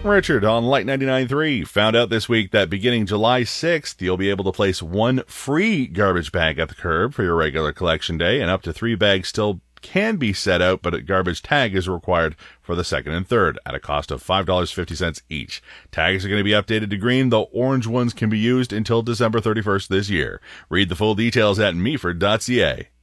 Richard on Light 99.3 found out this week that beginning July 6th, you'll be able to place one free garbage bag at the curb for your regular collection day, and up to 3 bags still can be set out, but a garbage tag is required for the second and third at a cost of $5.50 each. Tags are going to be updated to green, though orange ones can be used until December 31st this year. Read the full details at meaford.ca.